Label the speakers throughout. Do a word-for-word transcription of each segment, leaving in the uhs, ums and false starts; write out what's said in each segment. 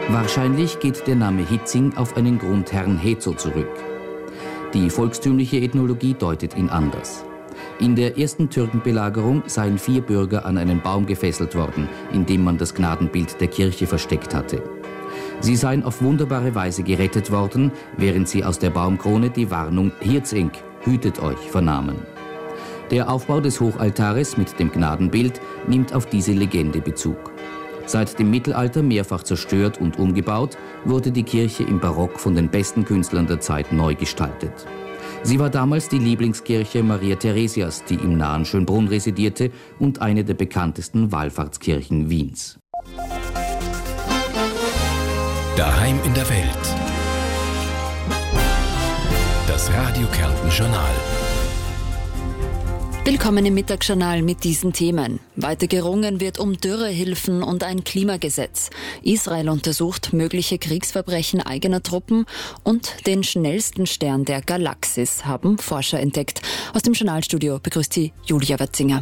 Speaker 1: Wahrscheinlich geht der Name Hietzing auf einen Grundherrn Hezo zurück. Die volkstümliche Ethnologie deutet ihn anders. In der ersten Türkenbelagerung seien vier Bürger an einen Baum gefesselt worden, in dem man das Gnadenbild der Kirche versteckt hatte. Sie seien auf wunderbare Weise gerettet worden, während sie aus der Baumkrone die Warnung Hietzing, hütet euch, vernahmen. Der Aufbau des Hochaltares mit dem Gnadenbild nimmt auf diese Legende Bezug. Seit dem Mittelalter mehrfach zerstört und umgebaut, wurde die Kirche im Barock von den besten Künstlern der Zeit neu gestaltet. Sie war damals die Lieblingskirche Maria Theresias, die im nahen Schönbrunn residierte und eine der bekanntesten Wallfahrtskirchen Wiens.
Speaker 2: Daheim in der Welt. Das Radio Kärnten Journal.
Speaker 3: Willkommen im Mittagsjournal mit diesen Themen. Weiter gerungen wird um Dürrehilfen und ein Klimagesetz. Israel untersucht mögliche Kriegsverbrechen eigener Truppen und den schnellsten Stern der Galaxis haben Forscher entdeckt. Aus dem Journalstudio begrüßt sie Julia Watzinger.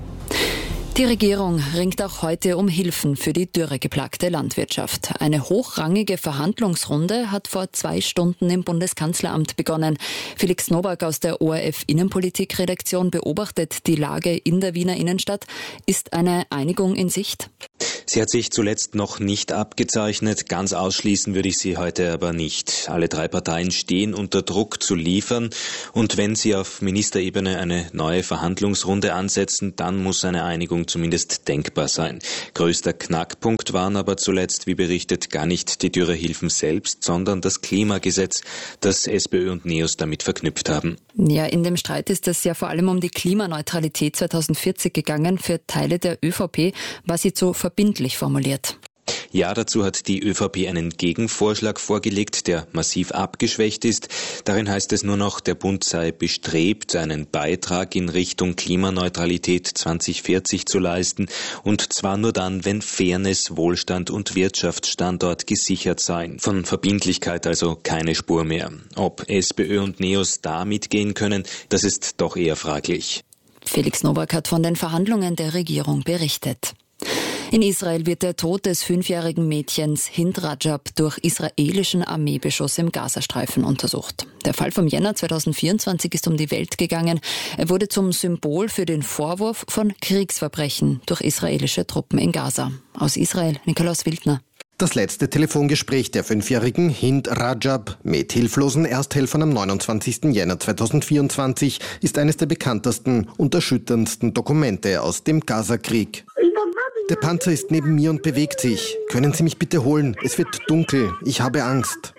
Speaker 3: Die Regierung ringt auch heute um Hilfen für die dürregeplagte Landwirtschaft. Eine hochrangige Verhandlungsrunde hat vor zwei Stunden im Bundeskanzleramt begonnen. Felix Nowak aus der O R F-Innenpolitik-Redaktion beobachtet die Lage in der Wiener Innenstadt. Ist eine Einigung in Sicht?
Speaker 4: Sie hat sich zuletzt noch nicht abgezeichnet. Ganz ausschließen würde ich sie heute aber nicht. Alle drei Parteien stehen unter Druck zu liefern. Und wenn sie auf Ministerebene eine neue Verhandlungsrunde ansetzen, dann muss eine Einigung zumindest denkbar sein. Größter Knackpunkt waren aber zuletzt, wie berichtet, gar nicht die Dürrehilfen selbst, sondern das Klimagesetz, das SPÖ und NEOS damit verknüpft haben.
Speaker 3: Ja, in dem Streit ist es ja vor allem um die Klimaneutralität zweitausendvierzig gegangen. Für Teile der ÖVP war sie zu verbindlich formuliert.
Speaker 4: Ja, dazu hat die ÖVP einen Gegenvorschlag vorgelegt, der massiv abgeschwächt ist. Darin heißt es nur noch, der Bund sei bestrebt, einen Beitrag in Richtung Klimaneutralität zweitausendvierzig zu leisten. Und zwar nur dann, wenn Fairness, Wohlstand und Wirtschaftsstandort gesichert seien. Von Verbindlichkeit also keine Spur mehr. Ob SPÖ und NEOS da mitgehen können, das ist doch eher fraglich.
Speaker 3: Felix Nowak hat von den Verhandlungen der Regierung berichtet. In Israel wird der Tod des fünfjährigen Mädchens Hind Rajab durch israelischen Armeebeschuss im Gazastreifen untersucht. Der Fall vom Jänner zweitausendvierundzwanzig ist um die Welt gegangen. Er wurde zum Symbol für den Vorwurf von Kriegsverbrechen durch israelische Truppen in Gaza. Aus Israel, Nikolaus Wildner.
Speaker 5: Das letzte Telefongespräch der fünfjährigen Hind Rajab mit hilflosen Ersthelfern am neunundzwanzigsten Jänner zweitausendvierundzwanzig ist eines der bekanntesten und erschütterndsten Dokumente aus dem Gaza-Krieg. Der Panzer ist neben mir und bewegt sich. Können Sie mich bitte holen? Es wird dunkel. Ich habe Angst.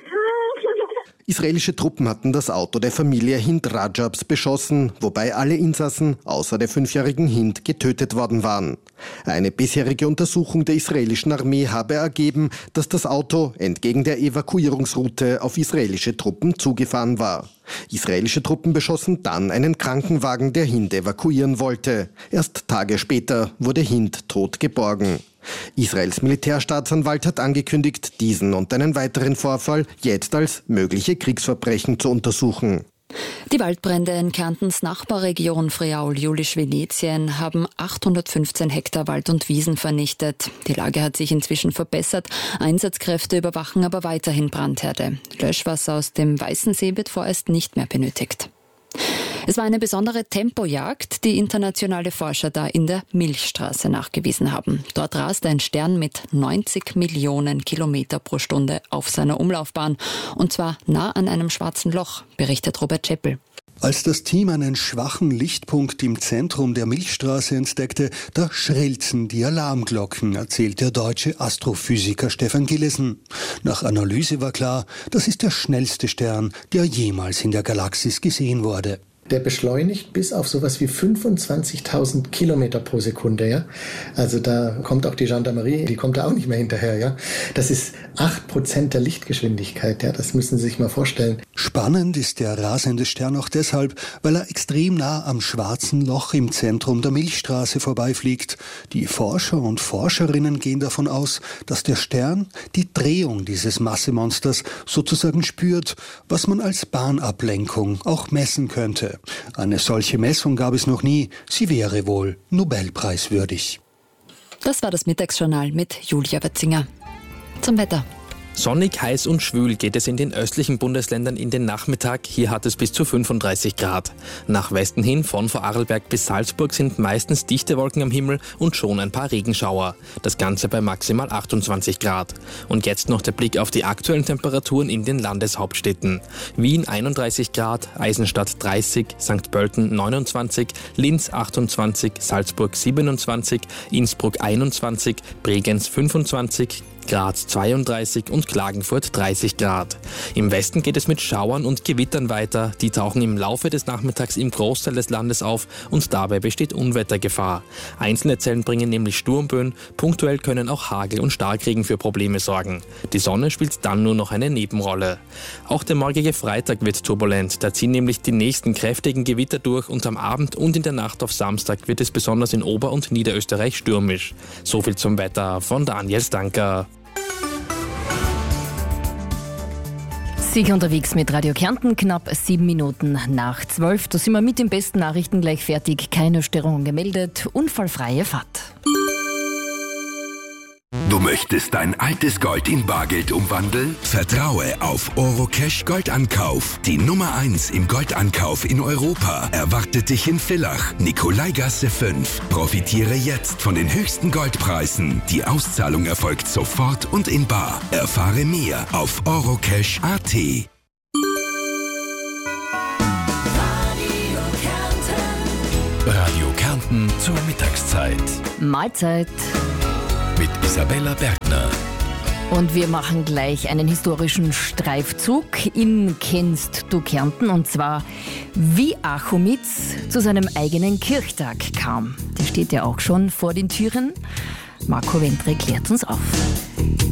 Speaker 5: Israelische Truppen hatten das Auto der Familie Hind Rajabs beschossen, wobei alle Insassen außer der fünfjährigen Hind getötet worden waren. Eine bisherige Untersuchung der israelischen Armee habe ergeben, dass das Auto entgegen der Evakuierungsroute auf israelische Truppen zugefahren war. Israelische Truppen beschossen dann einen Krankenwagen, der Hind evakuieren wollte. Erst Tage später wurde Hind tot geborgen. Israels Militärstaatsanwalt hat angekündigt, diesen und einen weiteren Vorfall jetzt als mögliche Kriegsverbrechen zu untersuchen.
Speaker 3: Die Waldbrände in Kärntens Nachbarregion Friaul-Julisch-Venetien haben achthundertfünfzehn Hektar Wald und Wiesen vernichtet. Die Lage hat sich inzwischen verbessert. Einsatzkräfte überwachen aber weiterhin Brandherde. Löschwasser aus dem Weißensee wird vorerst nicht mehr benötigt. Es war eine besondere Tempojagd, die internationale Forscher da in der Milchstraße nachgewiesen haben. Dort rast ein Stern mit neunzig Millionen Kilometer pro Stunde auf seiner Umlaufbahn. Und zwar nah an einem schwarzen Loch, berichtet Robert Scheppel.
Speaker 6: Als das Team einen schwachen Lichtpunkt im Zentrum der Milchstraße entdeckte, da schrillten die Alarmglocken, erzählt der deutsche Astrophysiker Stefan Gillesen. Nach Analyse war klar, das ist der schnellste Stern, der jemals in der Galaxis gesehen wurde.
Speaker 7: Der beschleunigt bis auf sowas wie fünfundzwanzigtausend Kilometer pro Sekunde. Ja? Also da kommt auch die Gendarmerie, die kommt da auch nicht mehr hinterher. Ja? Das ist acht Prozent der Lichtgeschwindigkeit. Ja? Das müssen Sie sich mal vorstellen.
Speaker 6: Spannend ist der rasende Stern auch deshalb, weil er extrem nah am schwarzen Loch im Zentrum der Milchstraße vorbeifliegt. Die Forscher und Forscherinnen gehen davon aus, dass der Stern die Drehung dieses Massemonsters sozusagen spürt, was man als Bahnablenkung auch messen könnte. Eine solche Messung gab es noch nie. Sie wäre wohl Nobelpreiswürdig.
Speaker 3: Das war das Mittagsjournal mit Julia Watzinger. Zum Wetter.
Speaker 8: Sonnig, heiß und schwül geht es in den östlichen Bundesländern in den Nachmittag. Hier hat es bis zu fünfunddreißig Grad. Nach Westen hin, von Vorarlberg bis Salzburg, sind meistens dichte Wolken am Himmel und schon ein paar Regenschauer. Das Ganze bei maximal achtundzwanzig Grad. Und jetzt noch der Blick auf die aktuellen Temperaturen in den Landeshauptstädten. Wien einunddreißig Grad, Eisenstadt dreißig, Sankt Pölten neunundzwanzig, Linz achtundzwanzig, Salzburg siebenundzwanzig, Innsbruck einundzwanzig, Bregenz fünfundzwanzig, Graz zweiunddreißig und Klagenfurt dreißig Grad. Im Westen geht es mit Schauern und Gewittern weiter. Die tauchen im Laufe des Nachmittags im Großteil des Landes auf und dabei besteht Unwettergefahr. Einzelne Zellen bringen nämlich Sturmböen, punktuell können auch Hagel und Starkregen für Probleme sorgen. Die Sonne spielt dann nur noch eine Nebenrolle. Auch der morgige Freitag wird turbulent, da ziehen nämlich die nächsten kräftigen Gewitter durch und am Abend und in der Nacht auf Samstag wird es besonders in Ober- und Niederösterreich stürmisch. So viel zum Wetter von Daniel Stanker.
Speaker 9: Sicher unterwegs mit Radio Kärnten, knapp sieben Minuten nach zwölf. Da sind wir mit den besten Nachrichten gleich fertig. Keine Störungen gemeldet, unfallfreie Fahrt.
Speaker 2: Du möchtest dein altes Gold in Bargeld umwandeln? Vertraue auf Orocash Goldankauf. Die Nummer eins im Goldankauf in Europa erwartet dich in Villach, Nikolaigasse fünf. Profitiere jetzt von den höchsten Goldpreisen. Die Auszahlung erfolgt sofort und in bar. Erfahre mehr auf orocash punkt a t. Radio Kärnten zur Mittagszeit.
Speaker 9: Mahlzeit.
Speaker 2: Mit Isabella Bergner.
Speaker 9: Und wir machen gleich einen historischen Streifzug in Kennst du Kärnten, und zwar wie Achomitz zu seinem eigenen Kirchtag kam. Der steht ja auch schon vor den Türen. Marco Wentre klärt uns auf.